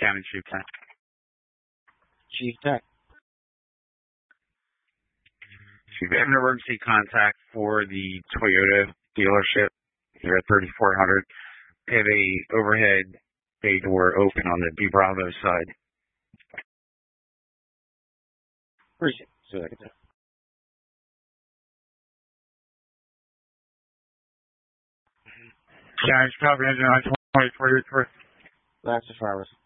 County Chief Tech. Chief Tech. If you have an emergency contact for the Toyota dealership here at 3400, they have a overhead bay door open on the B Bravo side. Appreciate it. See what I can do. County Chief, engine on 2043. That's the farmers.